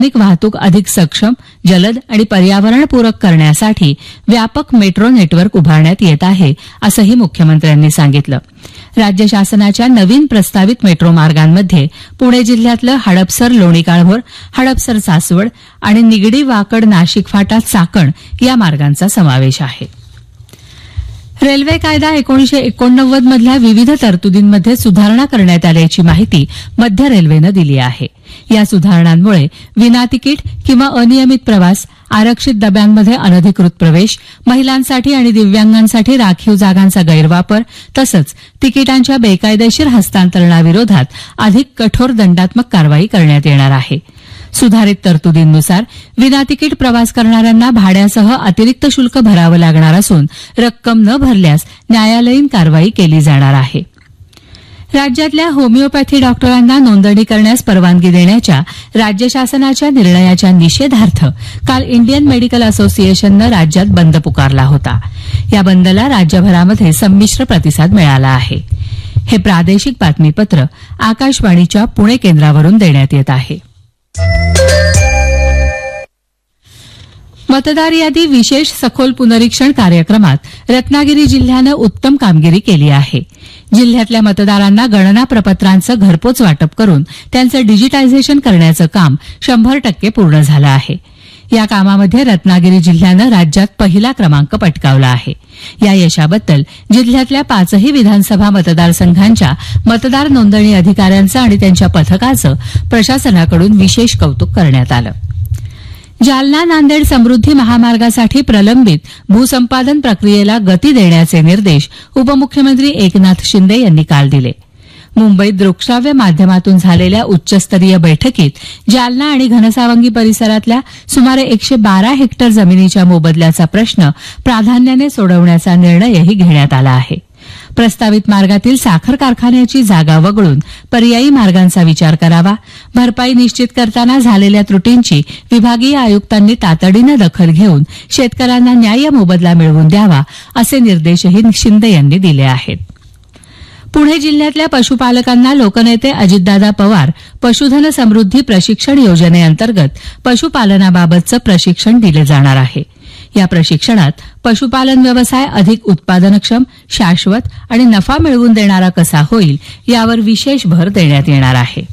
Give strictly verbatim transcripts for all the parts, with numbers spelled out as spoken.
सार्वजनिक वाहतूक अधिक सक्षम, जलद आणि पर्यावरणपूरक करण्यासाठी व्यापक मेट्रो नेटवर्क उभारण्यात येत आहे, असंही मुख्यमंत्र्यांनी सांगितलं. राज्य शासनाच्या नवीन प्रस्तावित मेट्रो मार्गांमध्ये पुणे जिल्ह्यातलं हडपसर लोणी काळभोर, हडपसर सासवड आणि निगडी वाकड नाशिक फाटा चाकण या मार्गांचा समावेश आहे. रेल्वे कायदा एकोणीसशे एकोणनव्वद मधल्या विविध तरतुदींमध्ये सुधारणा करण्यात आल्याची माहिती मध्य रेल्वेनं दिली आहे. या सुधारणांमुळे विना तिकीट किंवा अनियमित प्रवास, आरक्षित डब्यांमध्ये अनधिकृत प्रवेश, महिलांसाठी आणि दिव्यांगांसाठी राखीव जागांचा गैरवापर तसंच तिकिटांच्या बेकायदेशीर हस्तांतरणाविरोधात अधिक कठोर दंडात्मक कारवाई करण्यात येणार आहे. सुधारित तरतुदींनुसार विना तिकीट प्रवास करणाऱ्यांना भाड्यासह अतिरिक्त शुल्क भरावं लागणार असून रक्कम न भरल्यास न्यायालयीन कारवाई केली जाणार आहे. राज्यातल्या होमिओपॅथी डॉक्टरांना नोंदणी करण्यास परवानगी देण्याच्या राज्य शासनाच्या निर्णयाच्या निषेधार्थ काल इंडियन मेडिकल असोसिएशननं राज्यात बंद पुकारला होता. या बंदला राज्यभरामध्ये संमिश्र प्रतिसाद मिळाला आहे. हे प्रादेशिक बातमीपत्र आकाशवाणीच्या पुणे केंद्रावरून देण्यात येत आहे. मतदार यादी विशेष सखोल पुनरीक्षण कार्यक्रमात रत्नागिरी जिल्ह्यानं उत्तम कामगिरी केली आहे. जिल्ह्यातल्या मतदारांना गणना प्रपत्रांचं घरपोच वाटप करून त्यांचं डिजिटायझेशन करण्याचं काम शंभर टक्के पूर्ण झालं आहे. या कामामध्ये रत्नागिरी जिल्ह्यानं राज्यात पहिला क्रमांक पटकावला आहे. या यशाबद्दल जिल्ह्यातल्या पाचही विधानसभा मतदारसंघांच्या मतदार नोंदणी अधिकाऱ्यांचं आणि त्यांच्या पथकाचं प्रशासनाकडून विशेष कौतुक करण्यात आलं. जालना नांदेड समृद्धी महामार्गासाठी प्रलंबित भूसंपादन प्रक्रियेला गती देण्याचे निर्देश उपमुख्यमंत्री एकनाथ शिंदे यांनी काल दिले. मुंबईत दृकश्राव्य माध्यमातून झालेल्या उच्चस्तरीय बैठकीत जालना आणि घनसावंगी परिसरातल्या सुमारे एकशे बारा हेक्टर जमिनीच्या मोबदल्याचा प्रश्न प्राधान्याने सोडवण्याचा निर्णयही घेण्यात आला आहे. प्रस्तावित मार्गातील साखर कारखान्याची जागा वगळून पर्यायी मार्गांचा विचार करावा, भरपाई निश्चित करताना झालेल्या त्रुटींची विभागीय आयुक्तांनी तातडीनं दखल घेऊन शेतकऱ्यांना न्याय्य मोबदला मिळवून द्यावा, असे निर्देशही शिंदे यांनी दिले आहेत. पुणे जिल्ह्यातल्या पशुपालकांना लोकनेते अजितदादा पवार पशुधन समृद्धी प्रशिक्षण योजनेअंतर्गत पशुपालनाबाबतचं प्रशिक्षण दिलं जाणार आहे. या प्रशिक्षणात पशुपालन व्यवसाय अधिक उत्पादनक्षम, शाश्वत आणि नफा मिळवून देणारा कसा होईल यावर विशेष भर देण्यात येणार आहे.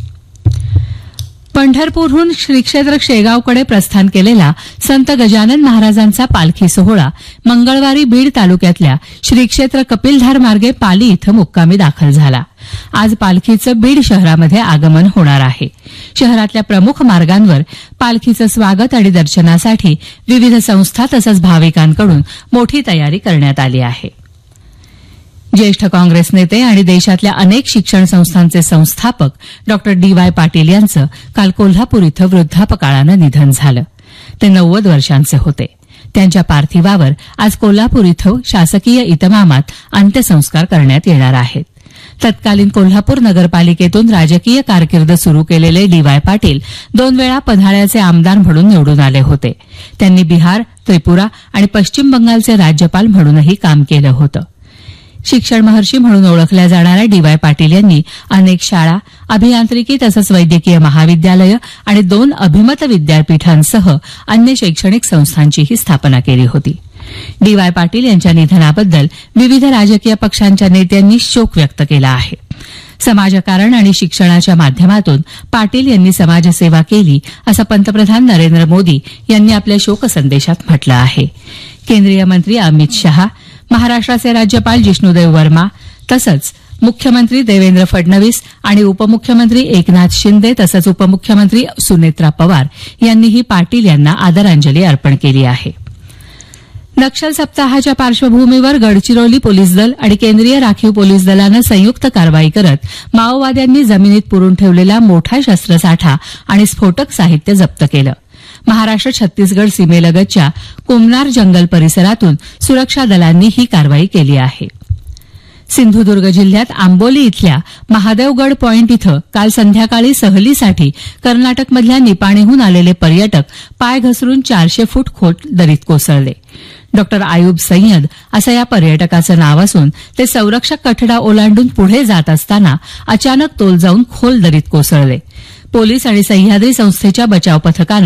पंढरपूरहून श्रीक्षेत्र शेगावकडे प्रस्थान केलेला संत गजानन महाराजांचा पालखी सोहळा मंगळवारी बीड तालुक्यातल्या श्रीक्षेत्र कपिलधार मार्गे पाली इथं मुक्कामी दाखल झाला. आज पालखीचं बीड शहरामध्ये आगमन होणार आहे. शहरातल्या प्रमुख मार्गांवर पालखीचं स्वागत आणि दर्शनासाठी विविध संस्था तसंच भाविकांकडून मोठी तयारी करण्यात आली आहे. ज्येष्ठ काँग्रेस नेते आणि देशातल्या अनेक शिक्षण संस्थांचे संस्थापक डॉ डी वाय पाटील यांचं काल कोल्हापूर इथं वृद्धापकाळानं निधन झालं. ते नव्वद वर्षांचे होते. त्यांच्या पार्थिवावर आज कोल्हापूर इथं शासकीय इतमामात अंत्यसंस्कार करण्यात येणार आहेत. तत्कालीन कोल्हापूर नगरपालिकेतून राजकीय कारकीर्द सुरू केलेले डी वाय पाटील दोन वेळा पन्हाळ्याचे आमदार म्हणून निवडून आले होते. त्यांनी बिहार, त्रिपुरा आणि पश्चिम बंगालचे राज्यपाल म्हणूनही काम केलं होतं. शिक्षण महर्षी म्हणून ओळखल्या जाणाऱ्या डी वाय पाटील यांनी अनेक शाळा, अभियांत्रिकी तसंच वैद्यकीय महाविद्यालयं आणि दोन अभिमत विद्यापीठांसह अन्य शैक्षणिक संस्थांचीही स्थापना केली होती. डी वाय पाटील यांच्या निधनाबद्दल विविध राजकीय पक्षांच्या नेत्यांनी शोक व्यक्त केला आहे. समाजकारण आणि शिक्षणाच्या माध्यमातून पाटील यांनी समाजसेवा केली, असं पंतप्रधान नरेंद्र मोदी यांनी आपल्या शोकसंदेशात म्हटलं आहे. केंद्रीय मंत्री अमित शहा, महाराष्ट्राचे राज्यपाल जिष्णुदेव वर्मा तसंच मुख्यमंत्री देवेंद्र फडणवीस आणि उपमुख्यमंत्री एकनाथ शिंदे तसंच उपमुख्यमंत्री सुनेत्रा पवार यांनीही पाटील यांना आदरांजली अर्पण केली आहे. नक्षल सप्ताहाच्या पार्श्वभूमीवर गडचिरोली पोलीस दल आणि केंद्रीय राखीव पोलीस दलानं संयुक्त कारवाई करत माओवाद्यांनी जमिनीत पुरून ठेवलेला मोठा शस्त्रसाठा आणि स्फोटक साहित्य जप्त केलं. महाराष्ट्र छत्तीसगड सीमेलगतच्या कोमनार जंगल परिसरातून सुरक्षा दलांनी ही कारवाई केली आहे. सिंधुदुर्ग जिल्ह्यात आंबोली इथल्या महादेवगड पॉइंट इथं काल संध्याकाळी सहलीसाठी कर्नाटकमधल्या निपाणीहून आलेले पर्यटक पाय घसरून चारशे फूट खोल दरीत कोसळले. डॉक्टर आयुब सय्यद असं या पर्यटकाचं नाव असून ते संरक्षक कठडा ओलांडून पुढे जात असताना अचानक तोल जाऊन खोल दरीत कोसळले. पोलीस आणि सह्याद्री संस्थेच्या बचाव पथकानं